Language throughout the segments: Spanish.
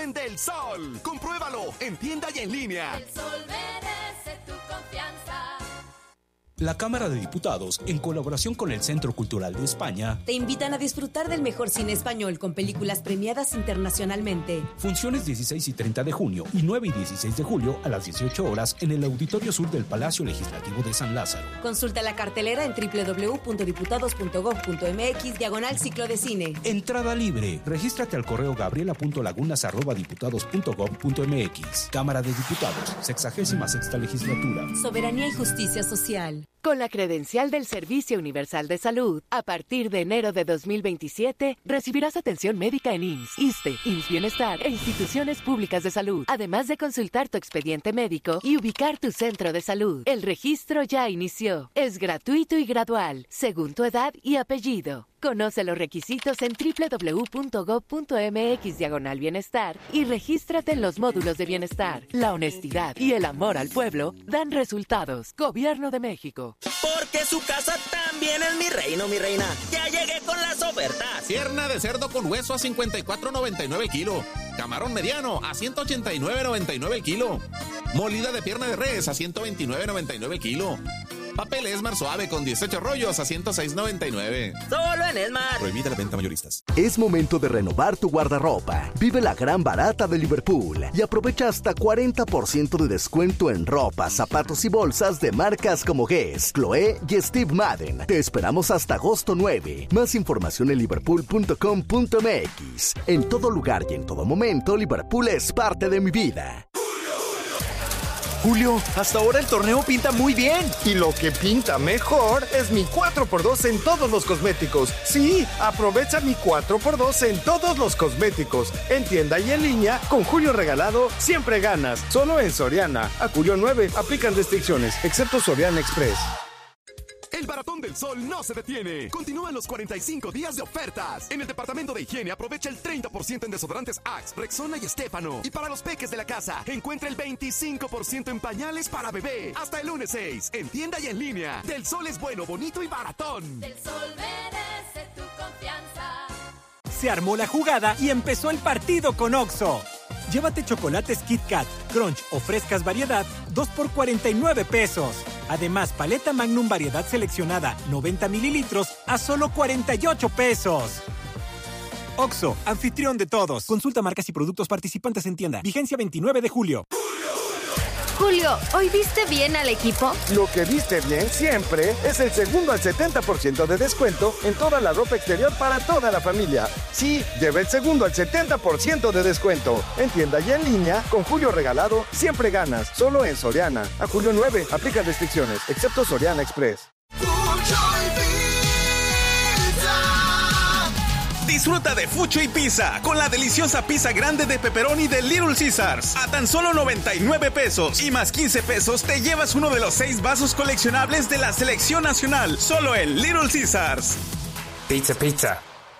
en Del Sol. Compruébalo en tienda y en línea. El Sol merece tu confianza. La Cámara de Diputados, en colaboración con el Centro Cultural de España, te invitan a disfrutar del mejor cine español con películas premiadas internacionalmente. Funciones 16 y 30 de junio y 9 y 16 de julio a las 18 horas en el Auditorio Sur del Palacio Legislativo de San Lázaro. Consulta la cartelera en www.diputados.gov.mx/ciclo de cine. Entrada libre. Regístrate al correo gabriela.lagunas@diputados.gov.mx. Cámara de Diputados, 66ª Legislatura. Soberanía y justicia social. Con la credencial del Servicio Universal de Salud, a partir de enero de 2027, recibirás atención médica en IMSS, ISSSTE, IMSS Bienestar e instituciones públicas de salud, además de consultar tu expediente médico y ubicar tu centro de salud. El registro ya inició. Es gratuito y gradual, según tu edad y apellido. Conoce los requisitos en www.gov.mx/bienestar y regístrate en los módulos de bienestar. La honestidad y el amor al pueblo dan resultados. Gobierno de México. Porque su casa también es mi reino, mi reina. Ya llegué con las ofertas. Pierna de cerdo con hueso a $54.99 el kilo. Camarón mediano a $189.99 el kilo. Molida de pierna de res a $129.99 el kilo. Papel Esmar suave con 18 rollos a $106.99. Solo en Esmar. Prohibida la venta mayoristas. Es momento de renovar tu guardarropa. Vive la gran barata de Liverpool y aprovecha hasta 40% de descuento en ropa, zapatos y bolsas de marcas como Guess, Chloé y Steve Madden. Te esperamos hasta agosto 9. Más información en liverpool.com.mx. En todo lugar y en todo momento, Liverpool es parte de mi vida. Julio, hasta ahora el torneo pinta muy bien. Y lo que pinta mejor es mi 4x2 en todos los cosméticos. Sí, aprovecha mi 4x2 en todos los cosméticos. En tienda y en línea, con Julio regalado, siempre ganas. Solo en Soriana. A julio 9, aplican restricciones, excepto Soriana Express. El Baratón del Sol no se detiene. Continúan los 45 días de ofertas. En el departamento de higiene aprovecha el 30% en desodorantes Axe, Rexona y Estefano. Y para los peques de la casa, encuentra el 25% en pañales para bebé. Hasta el lunes 6, en tienda y en línea. Del Sol es bueno, bonito y baratón. Del Sol merece tu confianza. Se armó la jugada y empezó el partido con Oxxo. Llévate chocolates Kit Kat, Crunch o frescas variedad, 2 por $49. Además, paleta Magnum variedad seleccionada, 90 mililitros, a solo $48. Oxxo, anfitrión de todos. Consulta marcas y productos participantes en tienda. Vigencia 29 de julio. Julio, ¿hoy viste bien al equipo? Lo que viste bien siempre es el segundo al 70% de descuento en toda la ropa exterior para toda la familia. Sí, lleva el segundo al 70% de descuento. En tienda y en línea, con Julio regalado, siempre ganas. Solo en Soriana. A julio 9, aplica restricciones, excepto Soriana Express. Disfruta de Fucho y Pizza con la deliciosa pizza grande de pepperoni de Little Caesars a tan solo $99 y más $15 te llevas uno de los 6 vasos coleccionables de la selección nacional, solo en Little Caesars. Pizza, pizza.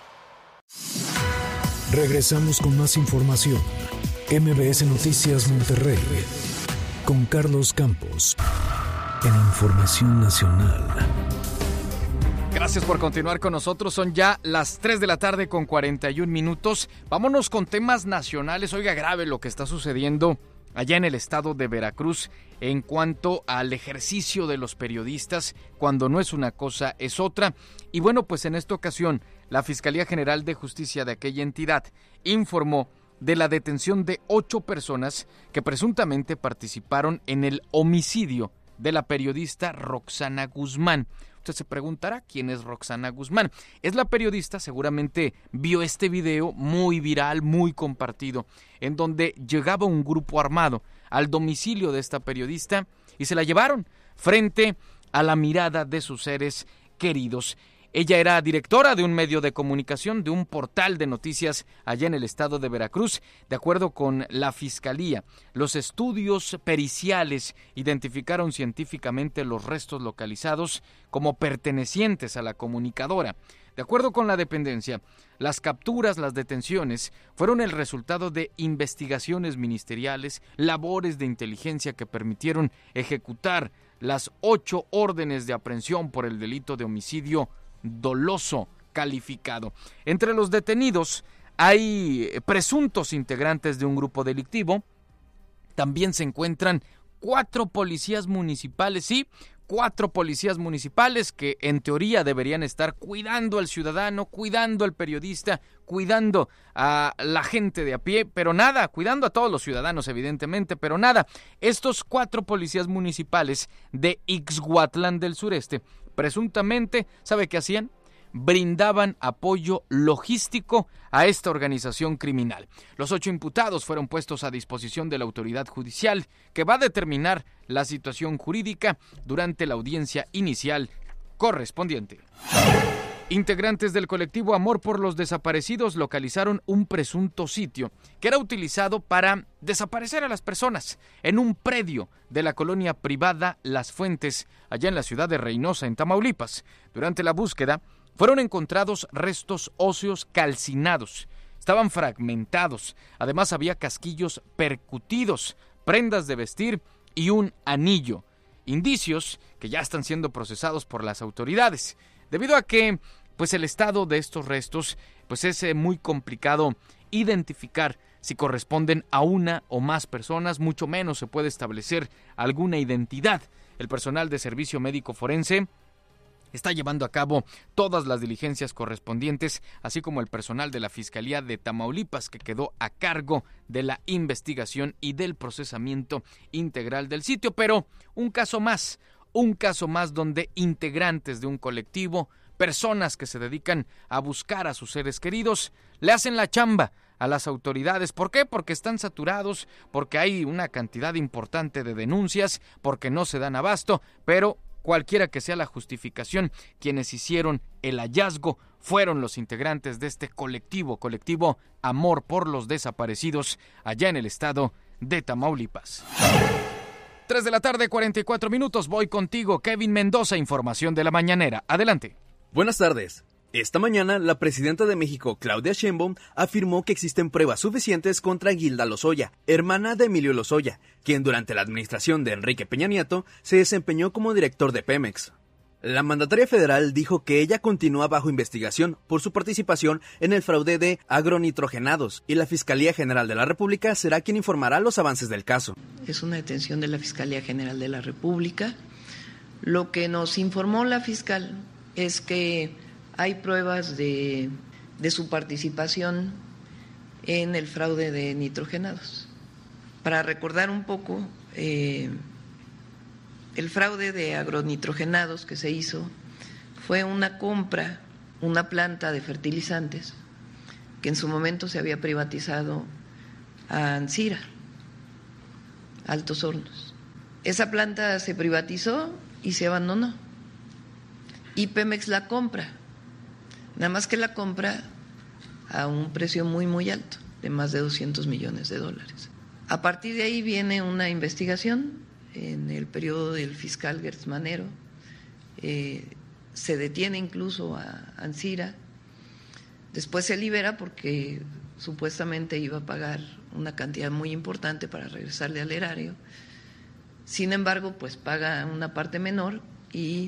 Regresamos con más información. MBS Noticias Monterrey con Carlos Campos en Información Nacional. Gracias por continuar con nosotros. Son ya las 3 de la tarde con 41 minutos. Vámonos con temas nacionales. Oiga, grave lo que está sucediendo allá en el estado de Veracruz en cuanto al ejercicio de los periodistas, cuando no es una cosa es otra. Y bueno, pues en esta ocasión la Fiscalía General de Justicia de aquella entidad informó de la detención de 8 personas que presuntamente participaron en el homicidio de la periodista Roxana Guzmán. Usted se preguntará quién es Roxana Guzmán. Es la periodista, seguramente vio este video muy viral, muy compartido, en donde llegaba un grupo armado al domicilio de esta periodista y se la llevaron frente a la mirada de sus seres queridos. Ella era directora de un medio de comunicación, de un portal de noticias allá en el estado de Veracruz. De acuerdo con la Fiscalía, los estudios periciales identificaron científicamente los restos localizados como pertenecientes a la comunicadora. De acuerdo con la dependencia, las capturas, las detenciones, fueron el resultado de investigaciones ministeriales, labores de inteligencia que permitieron ejecutar las 8 órdenes de aprehensión por el delito de homicidio doloso calificado. Entre los detenidos hay presuntos integrantes de un grupo delictivo. También se encuentran 4 policías municipales, sí, 4 policías municipales que en teoría deberían estar cuidando al ciudadano, cuidando al periodista, cuidando a la gente de a pie, pero nada, cuidando a todos los ciudadanos evidentemente, pero nada. Estos 4 policías municipales de Ixhuatlán del Sureste, presuntamente, ¿sabe qué hacían? Brindaban apoyo logístico a esta organización criminal. Los 8 imputados fueron puestos a disposición de la autoridad judicial, que va a determinar la situación jurídica durante la audiencia inicial correspondiente. Integrantes del colectivo Amor por los Desaparecidos localizaron un presunto sitio que era utilizado para desaparecer a las personas en un predio de la colonia privada Las Fuentes, allá en la ciudad de Reynosa, en Tamaulipas. Durante la búsqueda, fueron encontrados restos óseos calcinados, estaban fragmentados, además había casquillos percutidos, prendas de vestir y un anillo, indicios que ya están siendo procesados por las autoridades, debido a que pues el estado de estos restos pues es muy complicado identificar si corresponden a una o más personas, mucho menos se puede establecer alguna identidad. El personal de servicio médico forense está llevando a cabo todas las diligencias correspondientes, así como el personal de la Fiscalía de Tamaulipas, que quedó a cargo de la investigación y del procesamiento integral del sitio. Pero un caso más donde integrantes de un colectivo, personas que se dedican a buscar a sus seres queridos, le hacen la chamba a las autoridades. ¿Por qué? Porque están saturados, porque hay una cantidad importante de denuncias, porque no se dan abasto, pero cualquiera que sea la justificación, quienes hicieron el hallazgo fueron los integrantes de este colectivo Amor por los Desaparecidos, allá en el estado de Tamaulipas. 3 de la tarde, 44 minutos, voy contigo, Kevin Mendoza, información de la mañanera. Adelante. Buenas tardes. Esta mañana, la presidenta de México, Claudia Sheinbaum, afirmó que existen pruebas suficientes contra Gilda Lozoya, hermana de Emilio Lozoya, quien durante la administración de Enrique Peña Nieto se desempeñó como director de Pemex. La mandataria federal dijo que ella continúa bajo investigación por su participación en el fraude de agronitrogenados y la Fiscalía General de la República será quien informará los avances del caso. Es una detención de la Fiscalía General de la República. Lo que nos informó la fiscal es que hay pruebas de su participación en el fraude de nitrogenados. Para recordar un poco, el fraude de agronitrogenados que se hizo fue una compra, una planta de fertilizantes que en su momento se había privatizado a Ancira, Altos Hornos. Esa planta se privatizó y se abandonó y Pemex la compra. Nada más que la compra a un precio muy, muy alto, de más de $200 millones. A partir de ahí viene una investigación en el periodo del fiscal Gertz Manero. Se detiene incluso a Ancira. Después se libera porque supuestamente iba a pagar una cantidad muy importante para regresarle al erario. Sin embargo, pues paga una parte menor y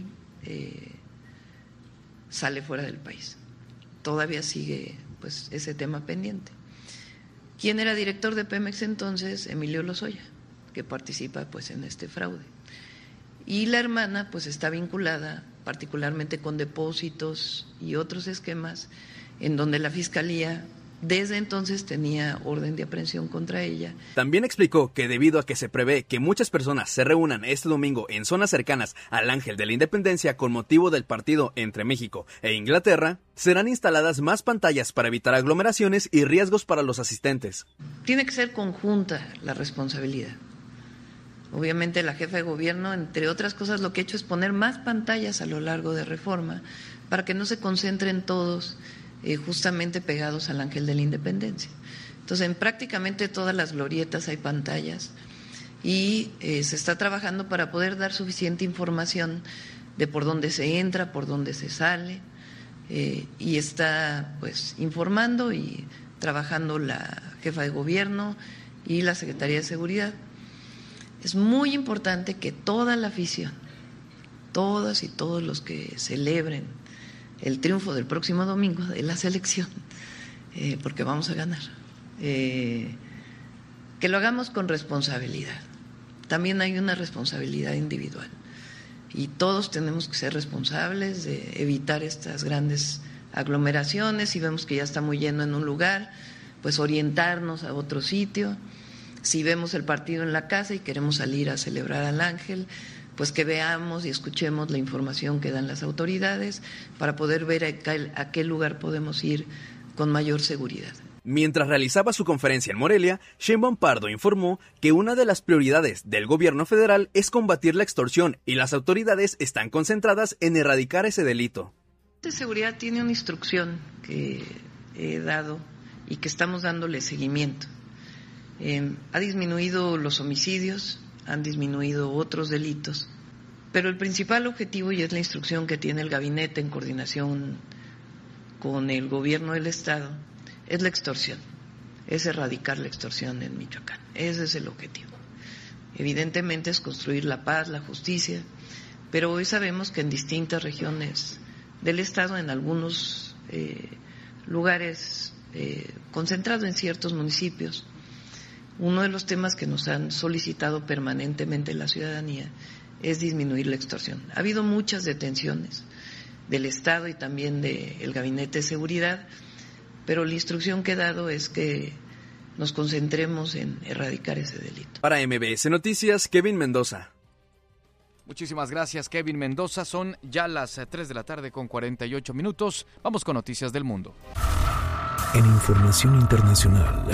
sale fuera del país. Todavía sigue pues ese tema pendiente. ¿Quién era director de Pemex entonces? Emilio Lozoya, que participa pues en este fraude. Y la hermana pues está vinculada particularmente con depósitos y otros esquemas en donde la Fiscalía desde entonces tenía orden de aprehensión contra ella. También explicó que debido a que se prevé que muchas personas se reúnan este domingo en zonas cercanas al Ángel de la Independencia con motivo del partido entre México e Inglaterra, serán instaladas más pantallas para evitar aglomeraciones y riesgos para los asistentes. Tiene que ser conjunta la responsabilidad. Obviamente la jefa de gobierno, entre otras cosas, lo que ha hecho es poner más pantallas a lo largo de Reforma para que no se concentren todos justamente pegados al Ángel de la Independencia. Entonces, en prácticamente todas las glorietas hay pantallas y se está trabajando para poder dar suficiente información de por dónde se entra, por dónde se sale, y está pues informando y trabajando la jefa de gobierno y la Secretaría de Seguridad. Es muy importante que toda la afición, todas y todos los que celebren el triunfo del próximo domingo de la selección, porque vamos a ganar. Que lo hagamos con responsabilidad. También hay una responsabilidad individual y todos tenemos que ser responsables de evitar estas grandes aglomeraciones. Si vemos que ya está muy lleno en un lugar, pues orientarnos a otro sitio. Si vemos el partido en la casa y queremos salir a celebrar al Ángel, pues que veamos y escuchemos la información que dan las autoridades para poder ver a qué lugar podemos ir con mayor seguridad. Mientras realizaba su conferencia en Morelia, Sheinbaum Pardo informó que una de las prioridades del gobierno federal es combatir la extorsión y las autoridades están concentradas en erradicar ese delito. De seguridad tiene una instrucción que he dado y que estamos dándole seguimiento. Ha disminuido los homicidios, han disminuido otros delitos, pero el principal objetivo, y es la instrucción que tiene el gabinete en coordinación con el gobierno del Estado, es la extorsión, es erradicar la extorsión en Michoacán. Ese es el objetivo. Evidentemente es construir la paz, la justicia, pero hoy sabemos que en distintas regiones del Estado, en algunos lugares concentrados en ciertos municipios, uno de los temas que nos han solicitado permanentemente la ciudadanía es disminuir la extorsión. Ha habido muchas detenciones del Estado y también del Gabinete de Seguridad, pero la instrucción que he dado es que nos concentremos en erradicar ese delito. Para MBS Noticias, Kevin Mendoza. Muchísimas gracias, Kevin Mendoza. Son ya las 3 de la tarde con 48 minutos. Vamos con noticias del mundo. En información internacional.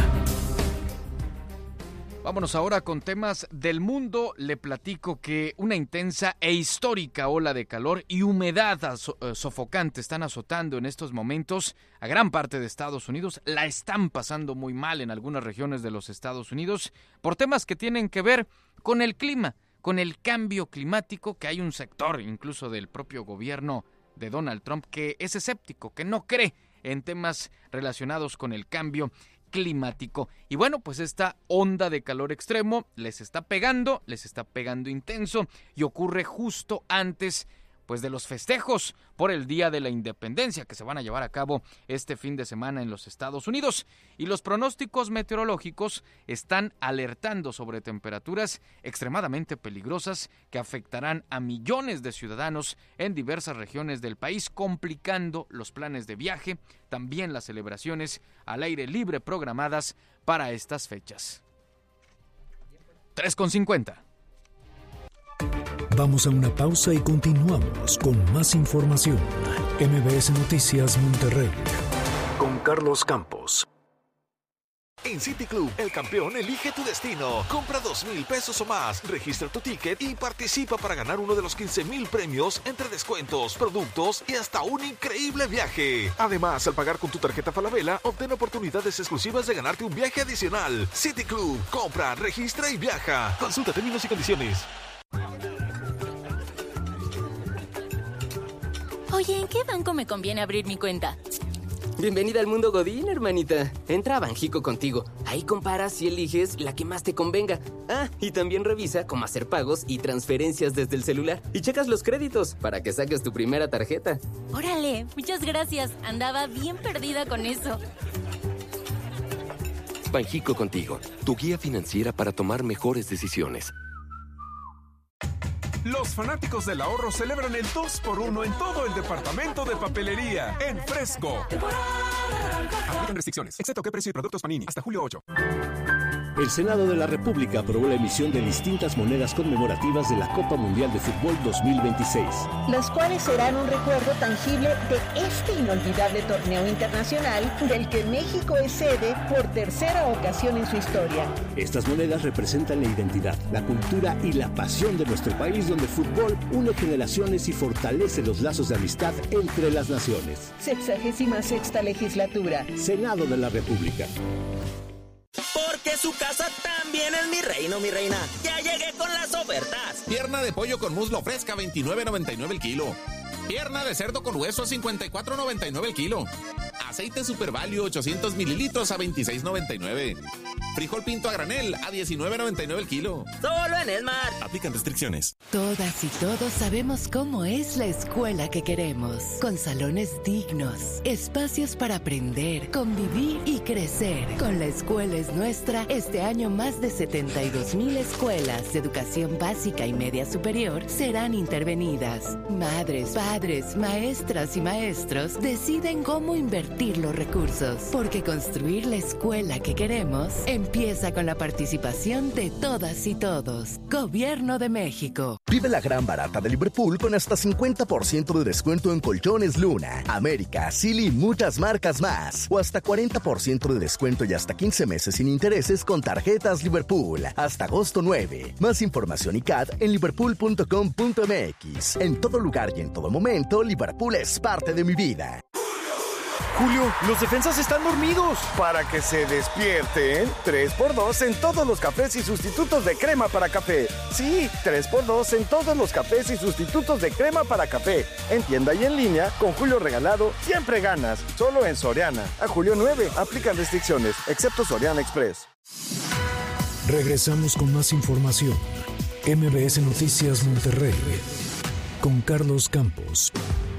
Vámonos ahora con temas del mundo. Le platico que una intensa e histórica ola de calor y humedad sofocante están azotando en estos momentos a gran parte de Estados Unidos. La están pasando muy mal en algunas regiones de los Estados Unidos por temas que tienen que ver con el clima, con el cambio climático, que hay un sector incluso del propio gobierno de Donald Trump que es escéptico, que no cree en temas relacionados con el cambio climático. Y bueno, pues esta onda de calor extremo les está pegando intenso y ocurre justo antes pues de los festejos por el Día de la Independencia que se van a llevar a cabo este fin de semana en los Estados Unidos. Y los pronósticos meteorológicos están alertando sobre temperaturas extremadamente peligrosas que afectarán a millones de ciudadanos en diversas regiones del país, complicando los planes de viaje, también las celebraciones al aire libre programadas para estas fechas. 3:50. Vamos a una pausa y continuamos con más información. MBS Noticias Monterrey con Carlos Campos. En City Club, el campeón elige tu destino. Compra $2,000 o más, registra tu ticket y participa para ganar uno de los 15,000 premios entre descuentos, productos y hasta un increíble viaje. Además, al pagar con tu tarjeta Falabella, obtén oportunidades exclusivas de ganarte un viaje adicional. City Club, compra, registra y viaja. Consulta términos y condiciones. Oye, ¿en qué banco me conviene abrir mi cuenta? Bienvenida al mundo Godín, hermanita. Entra a Banjico Contigo. Ahí comparas y eliges la que más te convenga. Ah, y también revisa cómo hacer pagos y transferencias desde el celular. Y checas los créditos para que saques tu primera tarjeta. Órale, muchas gracias. Andaba bien perdida con eso. Banjico Contigo, tu guía financiera para tomar mejores decisiones. Los fanáticos del ahorro celebran el 2x1 en todo el departamento de papelería en Fresco. Aplican restricciones, excepto qué precio y productos Panini, hasta julio 8. El Senado de la República aprobó la emisión de distintas monedas conmemorativas de la Copa Mundial de Fútbol 2026. Las cuales serán un recuerdo tangible de este inolvidable torneo internacional del que México es sede por tercera ocasión en su historia. Estas monedas representan la identidad, la cultura y la pasión de nuestro país, donde el fútbol une generaciones y fortalece los lazos de amistad entre las naciones. 66ª legislatura. Senado de la República. Porque su casa también es mi reino, mi reina. Ya llegué con las ofertas. Pierna de pollo con muslo fresca, $29.99 el kilo. Pierna de cerdo con hueso, $54.99 el kilo. Aceite Super Value, 800 mililitros a $26.99. Frijol pinto a granel a $19.99 el kilo. Solo en Esmart. Aplican restricciones. Todas y todos sabemos cómo es la escuela que queremos. Con salones dignos, espacios para aprender, convivir y crecer. Con La Escuela es Nuestra, este año más de 72,000 escuelas de educación básica y media superior serán intervenidas. Madres, padres, maestras y maestros deciden cómo invertir los recursos. Porque construir la escuela que queremos empieza con la participación de todas y todos. Gobierno de México. Vive la gran barata de Liverpool con hasta 50% de descuento en colchones Luna, América, Silly y muchas marcas más. O hasta 40% de descuento y hasta 15 meses sin intereses con tarjetas Liverpool. Hasta agosto 9. Más información y CAD en liverpool.com.mx. En todo lugar y en todo momento, Liverpool es parte de mi vida. Julio, los defensas están dormidos. Para que se despierten, 3x2 en todos los cafés y sustitutos de crema para café. Sí, 3x2 en todos los cafés y sustitutos de crema para café. En tienda y en línea, con Julio regalado, siempre ganas. Solo en Soriana. A julio 9, aplican restricciones, excepto Soriana Express. Regresamos con más información. MBS Noticias Monterrey, con Carlos Campos.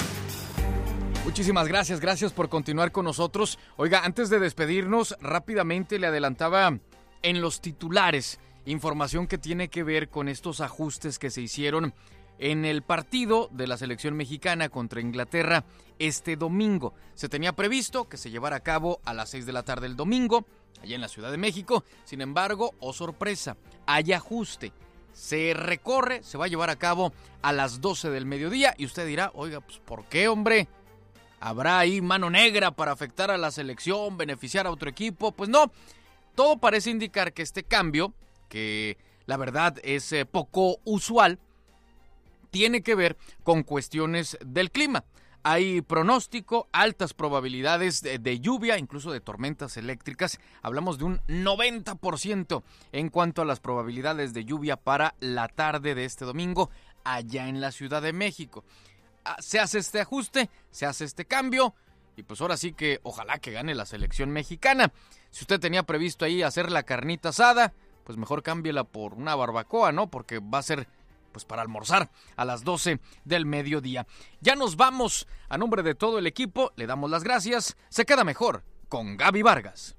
Muchísimas gracias por continuar con nosotros. Oiga, antes de despedirnos, rápidamente le adelantaba en los titulares información que tiene que ver con estos ajustes que se hicieron en el partido de la selección mexicana contra Inglaterra este domingo. Se tenía previsto que se llevara a cabo a las 6 de la tarde el domingo, allá en la Ciudad de México. Sin embargo, oh sorpresa, hay ajuste. Se recorre, se va a llevar a cabo a las 12 del mediodía y usted dirá, oiga, pues ¿por qué, hombre? ¿Habrá ahí mano negra para afectar a la selección, beneficiar a otro equipo? Pues no, todo parece indicar que este cambio, que la verdad es poco usual, tiene que ver con cuestiones del clima. Hay pronóstico, altas probabilidades de lluvia, incluso de tormentas eléctricas. Hablamos de un 90% en cuanto a las probabilidades de lluvia para la tarde de este domingo allá en la Ciudad de México. Se hace este ajuste, se hace este cambio y pues ahora sí que ojalá que gane la selección mexicana. Si usted tenía previsto ahí hacer la carnita asada, pues mejor cámbiela por una barbacoa, ¿no? Porque va a ser pues para almorzar a las 12 del mediodía. Ya nos vamos. A nombre de todo el equipo, le damos las gracias. Se queda mejor con Gaby Vargas.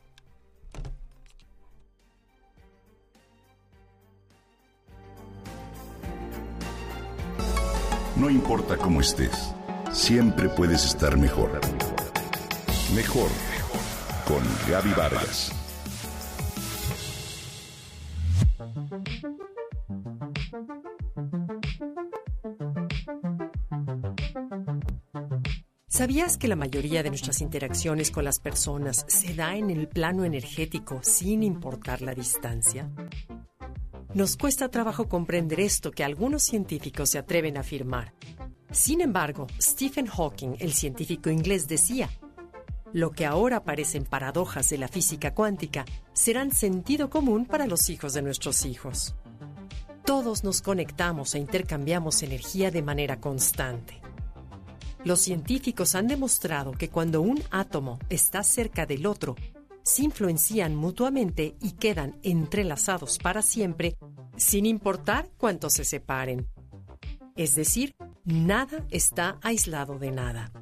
No importa cómo estés, siempre puedes estar mejor. Mejor con Gaby Vargas. ¿Sabías que la mayoría de nuestras interacciones con las personas se da en el plano energético sin importar la distancia? Nos cuesta trabajo comprender esto que algunos científicos se atreven a afirmar. Sin embargo, Stephen Hawking, el científico inglés, decía: lo que ahora parecen paradojas de la física cuántica serán sentido común para los hijos de nuestros hijos. Todos nos conectamos e intercambiamos energía de manera constante. Los científicos han demostrado que cuando un átomo está cerca del otro, se influencian mutuamente y quedan entrelazados para siempre, sin importar cuánto se separen. Es decir, nada está aislado de nada.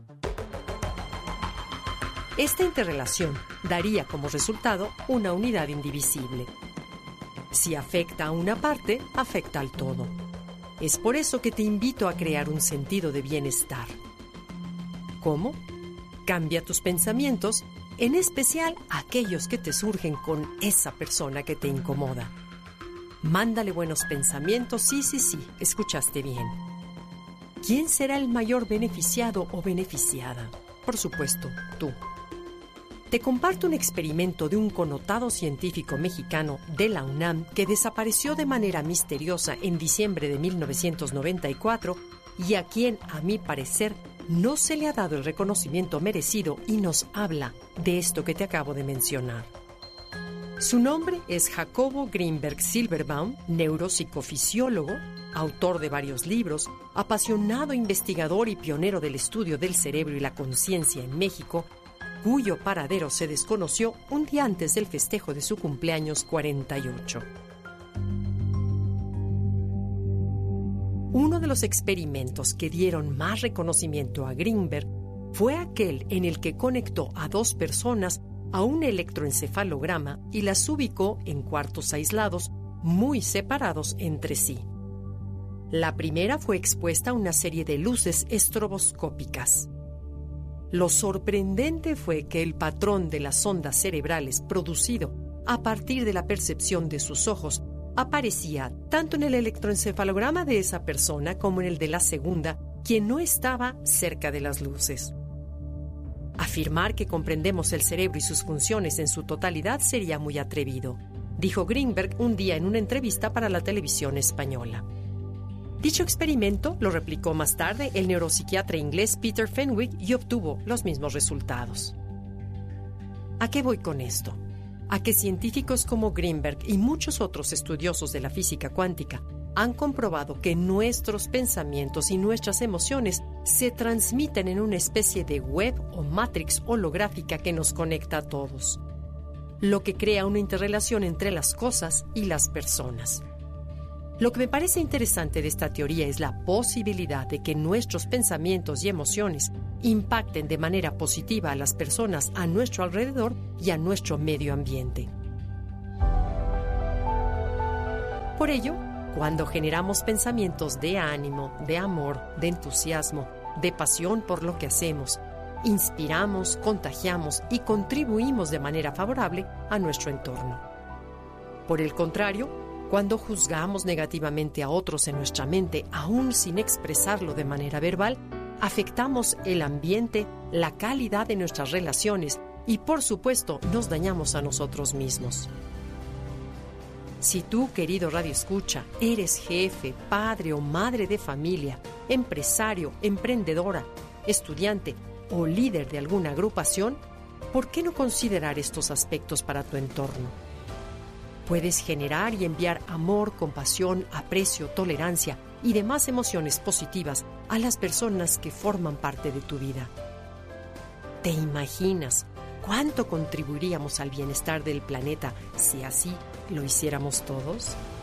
Esta interrelación daría como resultado una unidad indivisible. Si afecta a una parte, afecta al todo. Es por eso que te invito a crear un sentido de bienestar. ¿Cómo? Cambia tus pensamientos, en especial aquellos que te surgen con esa persona que te incomoda. Mándale buenos pensamientos, sí, escuchaste bien. ¿Quién será el mayor beneficiado o beneficiada? Por supuesto, tú. Te comparto un experimento de un connotado científico mexicano de la UNAM que desapareció de manera misteriosa en diciembre de 1994 y a quien, a mi parecer, no se le ha dado el reconocimiento merecido y nos habla de esto que te acabo de mencionar. Su nombre es Jacobo Greenberg Silverbaum, neuropsicofisiólogo, autor de varios libros, apasionado investigador y pionero del estudio del cerebro y la conciencia en México, cuyo paradero se desconoció un día antes del festejo de su cumpleaños 48. Uno de los experimentos que dieron más reconocimiento a Greenberg fue aquel en el que conectó a 2 personas a un electroencefalograma y las ubicó en cuartos aislados, muy separados entre sí. La primera fue expuesta a una serie de luces estroboscópicas. Lo sorprendente fue que el patrón de las ondas cerebrales producido a partir de la percepción de sus ojos aparecía tanto en el electroencefalograma de esa persona como en el de la segunda, quien no estaba cerca de las luces. Afirmar que comprendemos el cerebro y sus funciones en su totalidad sería muy atrevido, dijo Greenberg un día en una entrevista para la televisión española. Dicho experimento lo replicó más tarde el neuropsiquiatra inglés Peter Fenwick y obtuvo los mismos resultados. ¿A qué voy con esto? A que científicos como Greenberg y muchos otros estudiosos de la física cuántica han comprobado que nuestros pensamientos y nuestras emociones se transmiten en una especie de web o matrix holográfica que nos conecta a todos, lo que crea una interrelación entre las cosas y las personas. Lo que me parece interesante de esta teoría es la posibilidad de que nuestros pensamientos y emociones impacten de manera positiva a las personas a nuestro alrededor y a nuestro medio ambiente. Por ello, cuando generamos pensamientos de ánimo, de amor, de entusiasmo, de pasión por lo que hacemos, inspiramos, contagiamos y contribuimos de manera favorable a nuestro entorno. Por el contrario, cuando juzgamos negativamente a otros en nuestra mente, aún sin expresarlo de manera verbal, afectamos el ambiente, la calidad de nuestras relaciones y, por supuesto, nos dañamos a nosotros mismos. Si tú, querido radioescucha, eres jefe, padre o madre de familia, empresario, emprendedora, estudiante o líder de alguna agrupación, ¿por qué no considerar estos aspectos para tu entorno? Puedes generar y enviar amor, compasión, aprecio, tolerancia y demás emociones positivas a las personas que forman parte de tu vida. ¿Te imaginas cuánto contribuiríamos al bienestar del planeta si así lo hiciéramos todos?